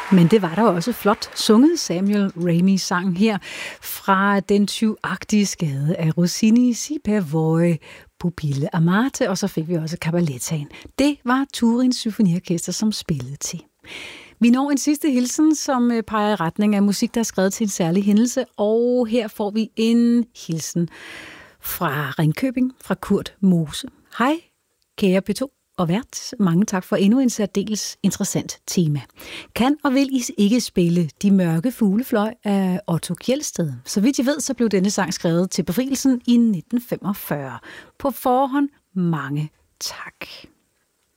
Men det var der også flot sunget. Samuel Ramey sang her fra den 20-agtige skade af Rossini, Si per voi, Pupille Amate, og så fik vi også Caballettaen. Det var Turins Symfoniorkester, som spillede til. Vi når en sidste hilsen, som peger i retning af musik, der er skrevet til en særlig hændelse, og her får vi en hilsen fra Ringkøbing, fra Kurt Mose. Hej, kære P2 og vært. Mange tak for endnu en særdeles interessant tema. Kan og vil I ikke spille De mørke fuglefløj af Otto Kjeldsted? Så vidt jeg ved, så blev denne sang skrevet til befrielsen i 1945. På forhånd mange tak.